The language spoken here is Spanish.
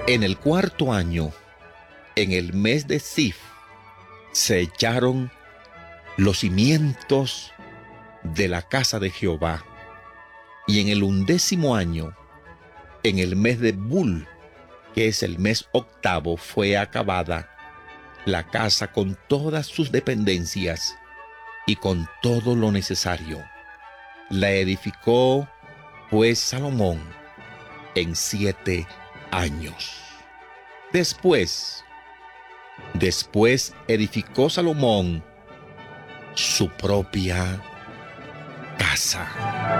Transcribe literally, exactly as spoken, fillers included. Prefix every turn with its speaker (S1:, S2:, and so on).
S1: En el cuarto año, en el mes de Sif, se echaron los cimientos de la casa de Jehová. Y en el undécimo año, en el mes de Bul, que es el mes octavo, fue acabada la casa con todas sus dependencias y con todo lo necesario. La edificó pues Salomón en siete años. Después, después edificó Salomón su propia casa.